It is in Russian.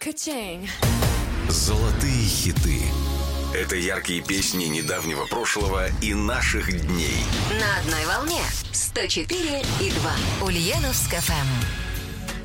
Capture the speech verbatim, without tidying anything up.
Ka-ching. Золотые хиты. Это яркие песни недавнего прошлого и наших дней. На одной волне сто четыре и два. Ульяновск эф эм.